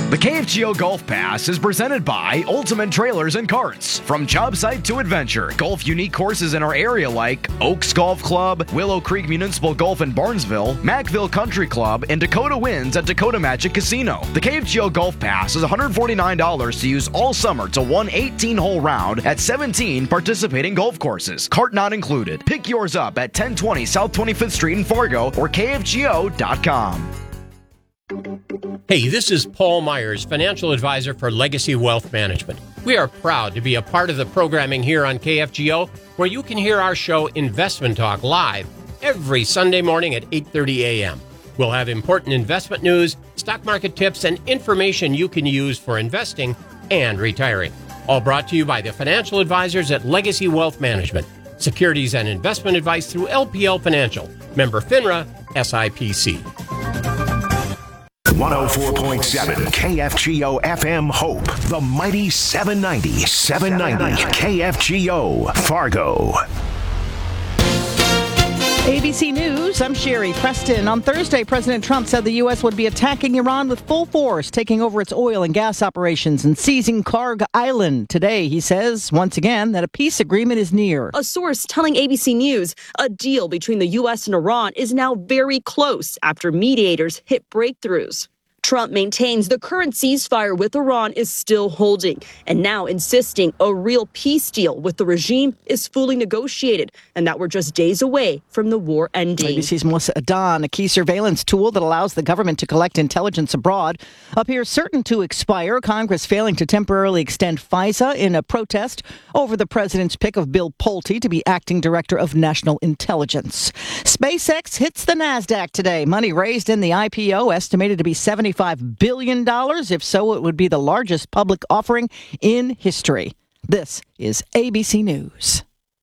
The KFGO Golf Pass is presented by Ultimate Trailers and Carts. From job site to adventure, golf unique courses in our area like Oaks Golf Club, Willow Creek Municipal Golf in Barnesville, Mackville Country Club, and Dakota Winds at Dakota Magic Casino. The KFGO Golf Pass is $149 to use all summer to one 18-hole round at 17 participating golf courses. Cart not included. Pick yours up at 1020 South 25th Street in Fargo or KFGO.com. Hey, this is Paul Myers, financial advisor for Legacy Wealth Management. We are proud to be a part of the programming here on KFGO, where you can hear our show Investment Talk live every Sunday morning at 8:30 a.m. We'll have important investment news, stock market tips, and information you can use for investing and retiring. All brought to you by the financial advisors at Legacy Wealth Management. Securities and investment advice through LPL Financial. Member FINRA, SIPC. 104.7 KFGO FM Hope, the mighty 790 KFGO Fargo. ABC News, I'm Sherry Preston. On Thursday, President Trump said the U.S. would be attacking Iran with full force, taking over its oil and gas operations and seizing Karg Island. Today, he says, once again, that a peace agreement is near. A source telling ABC News a deal between the U.S. and Iran is now very close after mediators hit breakthroughs. Trump maintains the current ceasefire with Iran is still holding and now insisting a real peace deal with the regime is fully negotiated and that we're just days away from the war ending. ABC's Melissa Adon, a key surveillance tool that allows the government to collect intelligence abroad, appears certain to expire. Congress failing to temporarily extend FISA in a protest over the president's pick of Bill Pulte to be acting director of national intelligence. SpaceX hits the NASDAQ today. Money raised in the IPO estimated to be $75 billion. If so, it would be the largest public offering in history. This is ABC News.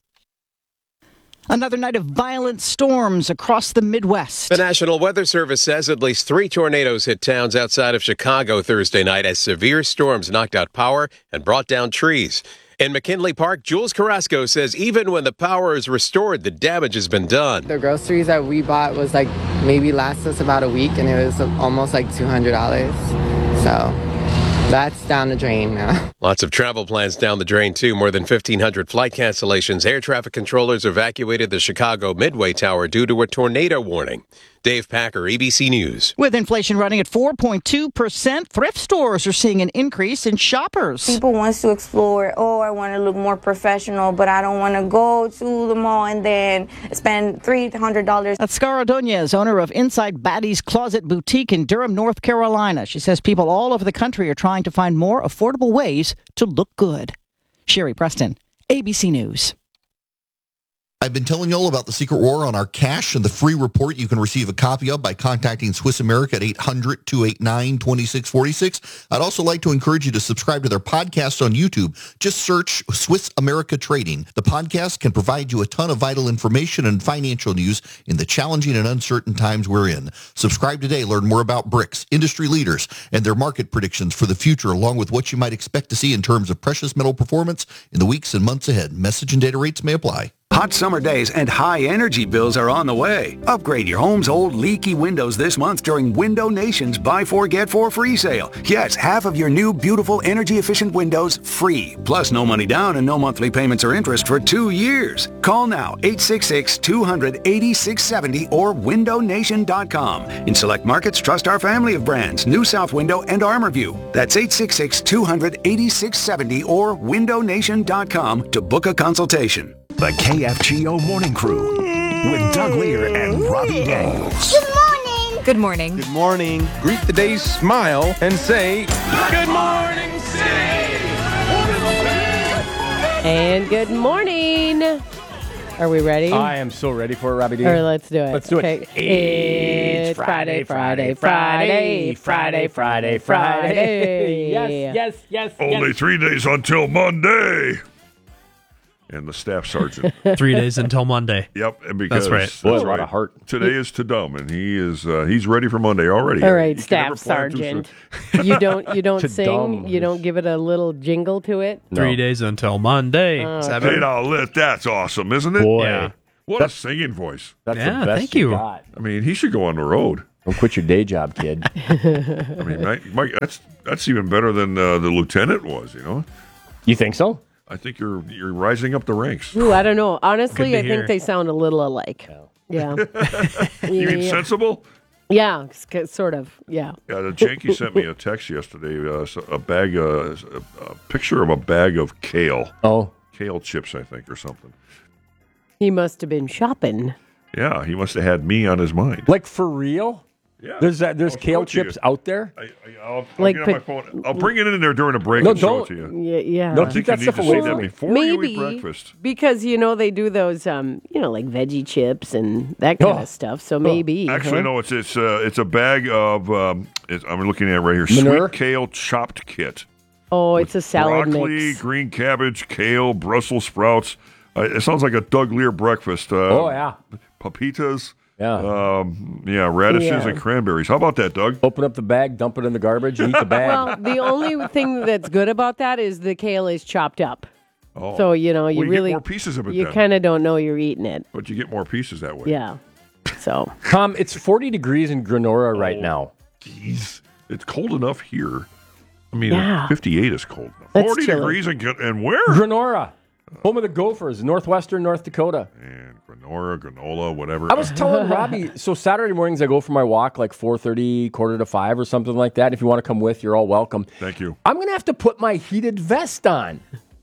Another night of violent storms across the Midwest. The National Weather Service says at least 3 tornadoes hit towns outside of Chicago Thursday night as severe storms knocked out power and brought down trees. In McKinley Park, Jules Carrasco says even when the power is restored, the damage has been done. The groceries that we bought was maybe last us about a week, and it was almost $200. So that's down the drain now. Lots of travel plans down the drain, too. More than 1,500 flight cancellations. Air traffic controllers evacuated the Chicago Midway Tower due to a tornado warning. Dave Packer, ABC News. With inflation running at 4.2%, thrift stores are seeing an increase in shoppers. People want to explore, I want to look more professional, but I don't want to go to the mall and then spend $300. That's Scar Ordonez, owner of Inside Baddie's Closet Boutique in Durham, North Carolina. She says people all over the country are trying to find more affordable ways to look good. Sherry Preston, ABC News. I've been telling you all about the secret war on our cash and the free report you can receive a copy of by contacting Swiss America at 800-289-2646. I'd also like to encourage you to subscribe to their podcast on YouTube. Just search Swiss America Trading. The podcast can provide you a ton of vital information and financial news in the challenging and uncertain times we're in. Subscribe today. Learn more about BRICS, industry leaders, and their market predictions for the future, along with what you might expect to see in terms of precious metal performance in the weeks and months ahead. Message and data rates may apply. Hot summer days and high energy bills are on the way. Upgrade your home's old leaky windows this month during Window Nation's Buy 4 Get 4 free sale. Yes, half of your new beautiful energy efficient windows free. Plus no money down and no monthly payments or interest for 2 years. Call now 866-200-8670 or windownation.com. In select markets, trust our family of brands, New South Window and ArmorView. That's 866-200-8670 or windownation.com to book a consultation. The KFGO Morning Crew with Doug Lear and Robbie Daniels. Good morning. Good morning. Good morning. Greet the day, smile, and say, Good morning, City! And good morning. Are we ready? I am so ready for it, Robbie D. Or let's do it. Let's do it. It's Friday. Yes. Only 3 days until Monday. And the staff sergeant. 3 days until Monday. Yep, and because that's right. Boy, a lot of heart. Today is Tudum, and he's ready for Monday already. All right, staff sergeant. You don't sing. You don't give it a little jingle to it. No. 3 days until Monday. Hey, now, that's awesome, isn't it? Boy. Yeah. What a singing voice. That's the best thank you. Got. I mean, he should go on the road. Don't quit your day job, kid. I mean, Mike, that's even better than the lieutenant was, you know? You think so? I think you're rising up the ranks. Ooh, I don't know. Honestly, I hear. think they sound a little alike. Yeah. You mean sensible? Yeah, sort of. Yeah. Yeah, the Janky sent me a text yesterday, a picture of a bag of kale. Oh. Kale chips, I think, or something. He must have been shopping. Yeah, he must have had me on his mind. Like, for real? Yeah. There's kale chips out there? I'll Like, get on my phone. I'll bring it in there during a break No, and show don't. it to you. Yeah. No, I keep think you that need stuff to away see that from me. before you Maybe eat breakfast. because those like veggie chips and that kind of stuff. So maybe. Actually, no. It's a bag of. I'm looking at it right here. Manure? Sweet kale chopped kit. Oh, it's a salad Broccoli, mix. green cabbage, kale, Brussels sprouts. It sounds like a Doug Lear breakfast. Oh, yeah. Papitas. Yeah. Radishes and cranberries. How about that, Doug? Open up the bag, dump it in the garbage, and eat the bag. Well, the only thing that's good about that is the kale is chopped up. Oh. So, you you really get more pieces of it you then. kind of don't know you're eating it. But you get more pieces that way. Yeah. So, Tom, it's 40 degrees in Grenora right now. Jeez. It's cold enough here. I mean, Yeah. 58 is cold enough. That's 40 chilly. degrees and where? Grenora, home of the Gophers, northwestern North Dakota. And granola, whatever. I was telling Robbie, so Saturday mornings I go for my walk like 4:30, 4:45 or something like that. If you want to come with, you're all welcome. Thank you. I'm going to have to put my heated vest on.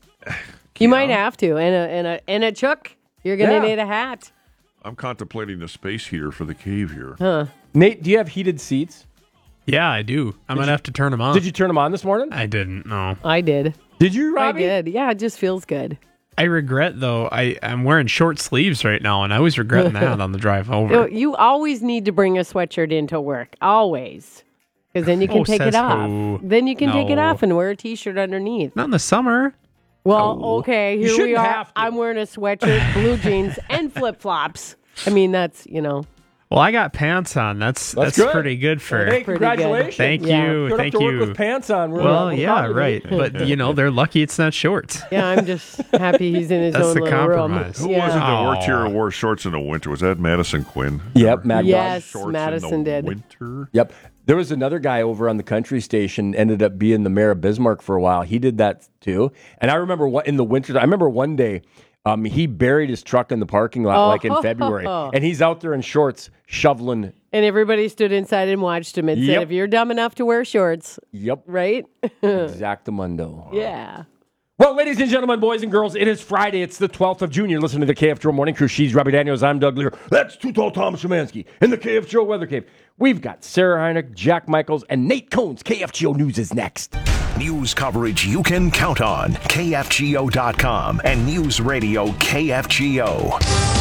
you might have to. And a chook. You're going to Yeah. need a hat. I'm contemplating the space heater for the cave here. Huh. Nate, do you have heated seats? Yeah, I do. I'm going to have to turn them on. Did you turn them on this morning? I didn't, no. I did. Did you, Robbie? I did. Yeah, it just feels good. I regret, though, I'm wearing short sleeves right now, and I was regretting that on the drive over. You always need to bring a sweatshirt into work. Always. Because then you can take it says off. who? Then you can take it No. off and wear a T-shirt underneath. Not in the summer. Well, No. okay, You here we shouldn't are. have to. I'm wearing a sweatshirt, blue jeans, and flip-flops. I mean, that's. Well, I got pants on. That's good. pretty good for... Hey, Pretty good. congratulations. Thank Yeah. you. Don't Thank have to you. work with pants on. Well, yeah, right. But, they're lucky it's not shorts. Yeah, I'm just happy he's in his That's own the little room. compromise. Who Yeah. was it that worked here Aw. and wore shorts in the winter? Was that Madison Quinn? Yep, Mad Dog. Yes, Shorts Madison in the did. winter? Yep. There was another guy over on the country station, ended up being the mayor of Bismarck for a while. He did that too. And I remember in the winter, I remember one day he buried his truck in the parking lot like in February. And he's out there in shorts shoveling. And everybody stood inside and watched him and said, Yep. if you're dumb enough to wear shorts, Yep. right? Exactamundo. Yeah. Well, ladies and gentlemen, boys and girls, it is Friday. It's the 12th of June. You're listening to the KFGO Morning Crew. She's Robbie Daniels. I'm Doug Lear. That's Too Tall Thomas Szymanski in the KFGO Weather Cave. We've got Sarah Heineck, Jack Michaels, and Nate Cones. KFGO News is next. News coverage you can count on. KFGO.com and News Radio KFGO.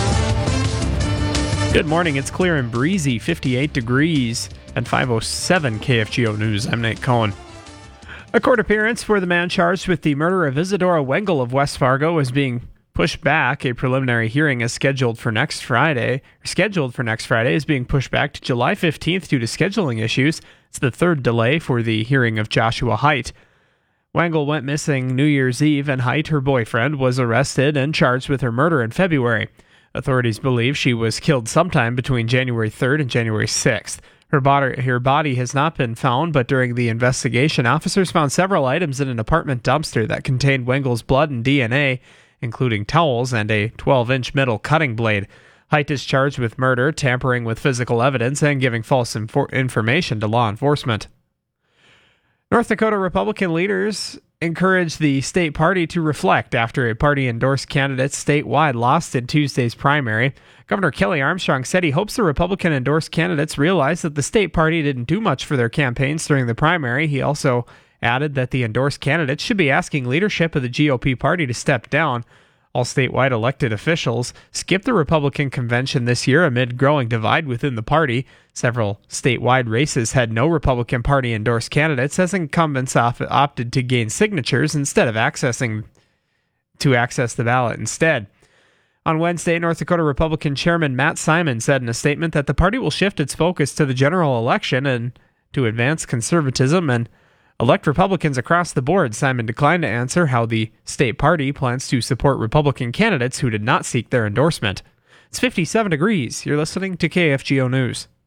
Good morning. It's clear and breezy, 58 degrees at 5:07 KFGO News. I'm Nate Cohen. A court appearance for the man charged with the murder of Isadora Wengel of West Fargo is being pushed back. A preliminary hearing is scheduled for next Friday. Is being pushed back to July 15th due to scheduling issues. It's the third delay for the hearing of Joshua Haidt. Wengel went missing New Year's Eve, and Haidt, her boyfriend, was arrested and charged with her murder in February. Authorities believe she was killed sometime between January 3rd and January 6th. Her body has not been found, but during the investigation, officers found several items in an apartment dumpster that contained Wengel's blood and DNA, including towels and a 12-inch metal cutting blade. Haidt is charged with murder, tampering with physical evidence, and giving false information to law enforcement. North Dakota Republican leaders encouraged the state party to reflect after a party-endorsed candidate statewide lost in Tuesday's primary. Governor Kelly Armstrong said he hopes the Republican-endorsed candidates realize that the state party didn't do much for their campaigns during the primary. He also added that the endorsed candidates should be asking leadership of the GOP party to step down. All statewide elected officials skipped the Republican convention this year amid growing divide within the party. Several statewide races had no Republican Party-endorsed candidates as incumbents opted to gain signatures instead of access the ballot instead. On Wednesday, North Dakota Republican Chairman Matt Simon said in a statement that the party will shift its focus to the general election and to advance conservatism and elect Republicans across the board. Simon declined to answer how the state party plans to support Republican candidates who did not seek their endorsement. It's 57 degrees. You're listening to KFGO News.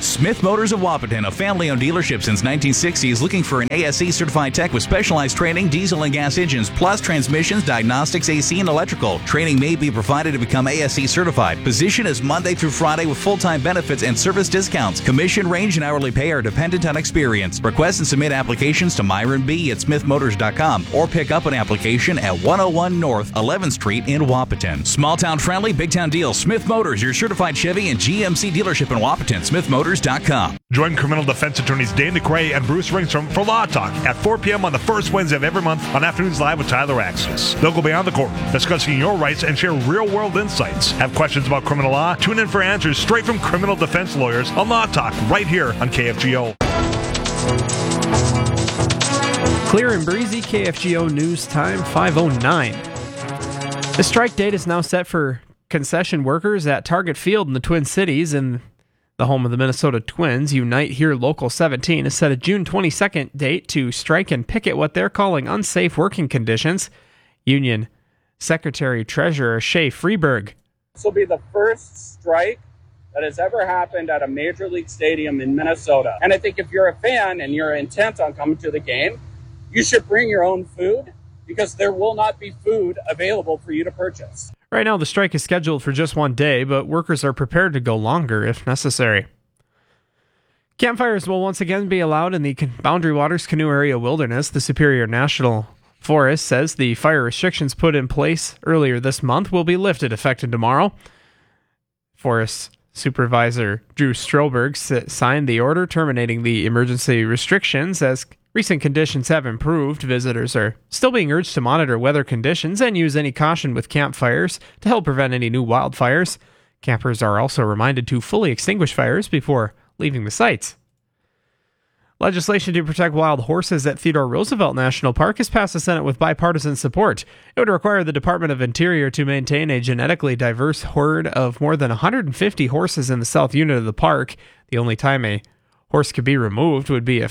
Smith Motors of Wapaton, a family-owned dealership since 1960, is looking for an ASE certified tech with specialized training, diesel and gas engines, plus transmissions, diagnostics, AC, and electrical. Training may be provided to become ASE certified. Position is Monday through Friday with full-time benefits and service discounts. Commission range and hourly pay are dependent on experience. Request and submit applications to Myron B. at smithmotors.com or pick up an application at 101 North 11th Street in Wapaton. Small-town friendly, big-town deals. Smith Motors, your certified Chevy and GMC dealership in Wapaton. smithmotors.com. Join criminal defense attorneys Dane DeCray and Bruce Ringstrom for Law Talk at 4 p.m. on the first Wednesday of every month on Afternoons Live with Tyler Axis. They'll go beyond the court, discussing your rights and share real-world insights. Have questions about criminal law? Tune in for answers straight from criminal defense lawyers on Law Talk right here on KFGO. Clear and breezy, KFGO news time, 5:09. The strike date is now set for concession workers at Target Field in the Twin Cities, and the home of the Minnesota Twins. Unite Here Local 17 has set a June 22nd date to strike and picket what they're calling unsafe working conditions. Union Secretary Treasurer Shay Freeberg. This will be the first strike that has ever happened at a major league stadium in Minnesota. And I think if you're a fan and you're intent on coming to the game, you should bring your own food because there will not be food available for you to purchase. Right now, the strike is scheduled for just one day, but workers are prepared to go longer if necessary. Campfires will once again be allowed in the Boundary Waters Canoe Area Wilderness. The Superior National Forest says the fire restrictions put in place earlier this month will be lifted effective tomorrow. Forest Supervisor Drew Stroberg signed the order terminating the emergency restrictions. As recent conditions have improved, visitors are still being urged to monitor weather conditions and use any caution with campfires to help prevent any new wildfires. Campers are also reminded to fully extinguish fires before leaving the sites. Legislation to protect wild horses at Theodore Roosevelt National Park has passed the Senate with bipartisan support. It would require the Department of Interior to maintain a genetically diverse herd of more than 150 horses in the south unit of the park. The only time a horse could be removed would be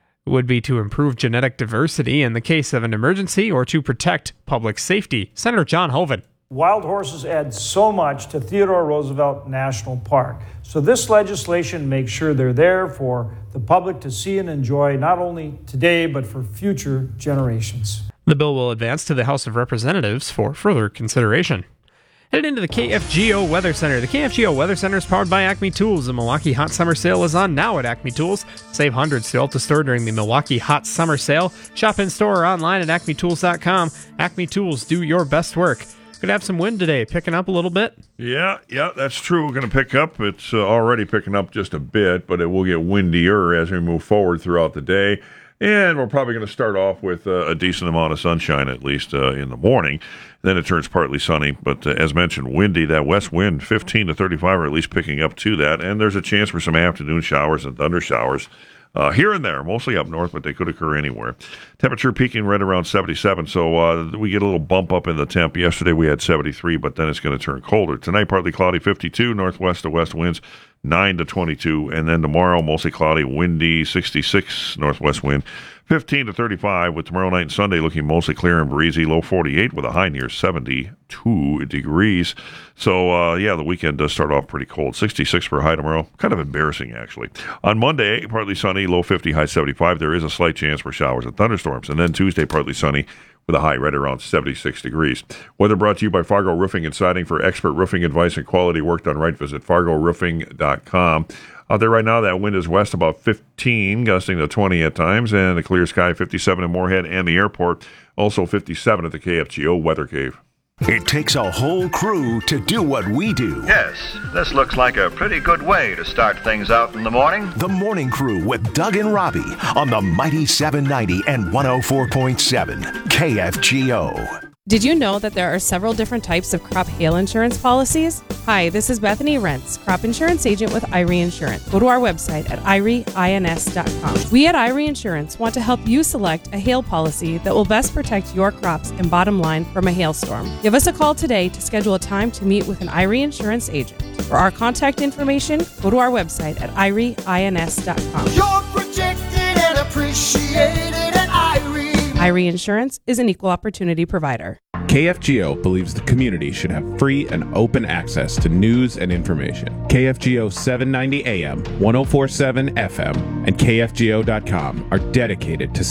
to improve genetic diversity in the case of an emergency or to protect public safety. Senator John Hoeven. Wild horses add so much to Theodore Roosevelt National Park. So this legislation makes sure they're there for the public to see and enjoy not only today, but for future generations. The bill will advance to the House of Representatives for further consideration. Headed into the KFGO Weather Center. The KFGO Weather Center is powered by Acme Tools. The Milwaukee Hot Summer Sale is on now at Acme Tools. Save hundreds throughout the store during the Milwaukee Hot Summer Sale. Shop in store or online at acmetools.com. Acme Tools, do your best work. Could have some wind today, picking up a little bit. Yeah, that's true. We're going to pick up. It's already picking up just a bit, but it will get windier as we move forward throughout the day. And we're probably going to start off with a decent amount of sunshine, at least in the morning. Then it turns partly sunny, but as mentioned, windy. That west wind, 15 to 35, are at least picking up to that. And there's a chance for some afternoon showers and thunder showers. Here and there, mostly up north, but they could occur anywhere. Temperature peaking right around 77, so we get a little bump up in the temp. Yesterday we had 73, but then it's going to turn colder. Tonight, partly cloudy, 52, northwest to west winds, 9 to 22, and then tomorrow, mostly cloudy, windy, 66, northwest wind, 15 to 35, with tomorrow night and Sunday looking mostly clear and breezy, low 48 with a high near 72 degrees. So, the weekend does start off pretty cold. 66 for a high tomorrow. Kind of embarrassing, actually. On Monday, partly sunny, low 50, high 75. There is a slight chance for showers and thunderstorms. And then Tuesday, partly sunny with a high right around 76 degrees. Weather brought to you by Fargo Roofing and Siding. For expert roofing advice and quality work done right, visit FargoRoofing.com. Out there right now, that wind is west about 15, gusting to 20 at times, and a clear sky, 57 in Moorhead and the airport, also 57 at the KFGO Weather Cave. It takes a whole crew to do what we do. Yes, this looks like a pretty good way to start things out in the morning. The Morning Crew with Doug and Robbie on the Mighty 790 and 104.7 KFGO. Did you know that there are several different types of crop hail insurance policies? Hi, this is Bethany Rentz, crop insurance agent with Irie Insurance. Go to our website at irieins.com. We at Irie Insurance want to help you select a hail policy that will best protect your crops and bottom line from a hailstorm. Give us a call today to schedule a time to meet with an Irie Insurance agent. For our contact information, go to our website at irieins.com. You're protected and appreciated at Irie. Irie Insurance is an equal opportunity provider. KFGO believes the community should have free and open access to news and information. KFGO 790 AM, 1047 FM, and KFGO.com are dedicated to